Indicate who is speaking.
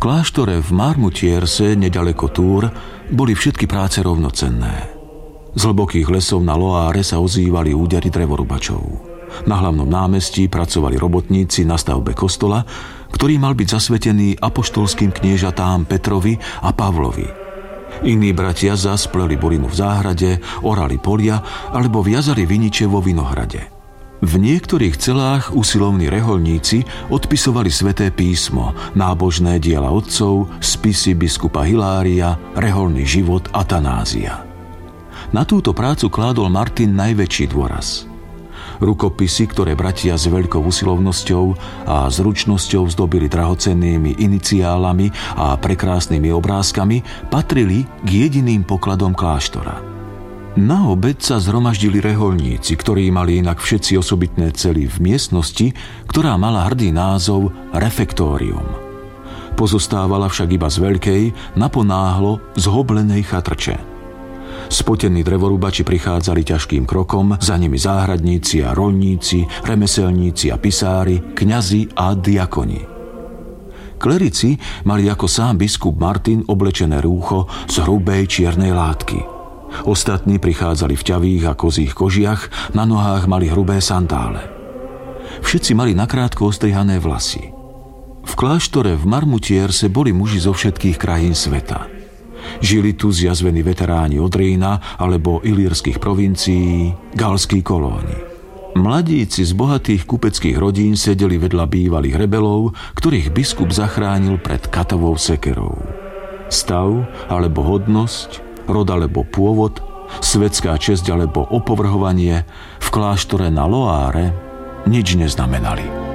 Speaker 1: kláštore v Marmutierse, nedaleko Tours, boli všetky práce rovnocenné. Z hlbokých lesov na Loáre sa ozývali údery drevorubačov. Na hlavnom námestí pracovali robotníci na stavbe kostola, ktorý mal byť zasvetený apoštolským kniežatám Petrovi a Pavlovi. Iní bratia zas pleli burinu v záhrade, orali polia alebo viazali viniče vo vinohrade. V niektorých celách usilovní rehoľníci odpisovali sväté písmo, nábožné diela otcov, spisy biskupa Hilária, rehoľný život Atanázia. Na túto prácu kládol Martin najväčší dôraz. Rukopisy, ktoré bratia s veľkou usilovnosťou a zručnosťou zdobili drahocennými iniciálami a prekrásnymi obrázkami, patrili k jediným pokladom kláštora. Na obed sa zhromaždili rehoľníci, ktorí mali inak všetci osobitné cely v miestnosti, ktorá mala hrdý názov refektórium. Pozostávala však iba z veľkej, naponáhlo zhoblenej chatrče. Spotení drevorubači prichádzali ťažkým krokom, za nimi záhradníci a roľníci, remeselníci a pisári, kňazi a diakoni. Klerici mali ako sám biskup Martin oblečené rúcho z hrubej čiernej látky. Ostatní prichádzali v ťavých a kozích kožiach, na nohách mali hrubé sandále. Všetci mali nakrátko ostrihané vlasy. V kláštore v Marmutierse boli muži zo všetkých krajín sveta. Žili tu zjazvení veteráni od Rína alebo ilírskych provincií, galských kolónií. Mladíci z bohatých kupeckých rodín sedeli vedľa bývalých rebelov, ktorých biskup zachránil pred katovou sekerou. Stav alebo hodnosť, rod alebo pôvod, svetská česť alebo opovrhovanie v kláštore na Loáre nič neznamenali.